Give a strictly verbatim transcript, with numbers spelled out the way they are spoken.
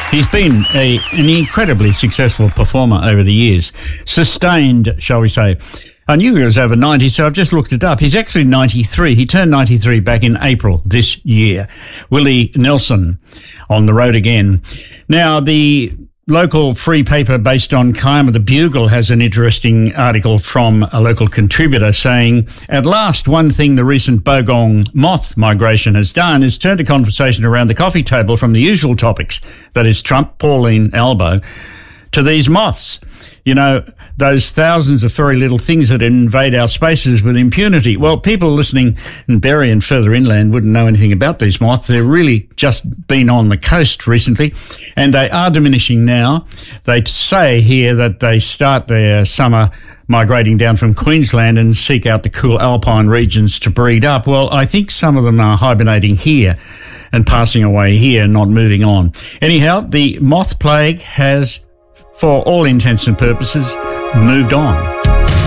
He's been a, an incredibly successful performer over the years. Sustained, shall we say. I knew he was over ninety, so I've just looked it up. He's actually ninety-three. He turned ninety-three back in April this year. Willie Nelson on the road again. Now, the local free paper based on Kiama, The Bugle, has an interesting article from a local contributor saying, at last, one thing the recent Bogong moth migration has done is turn the conversation around the coffee table from the usual topics, that is Trump, Pauline Albo, to these moths. You know, those thousands of furry little things that invade our spaces with impunity. Well, people listening in Berry and further inland wouldn't know anything about these moths. They've really just been on the coast recently, and they are diminishing now. They say here that they start their summer migrating down from Queensland and seek out the cool alpine regions to breed up. Well, I think some of them are hibernating here and passing away here, not moving on. Anyhow, the moth plague has, for all intents and purposes, moved on.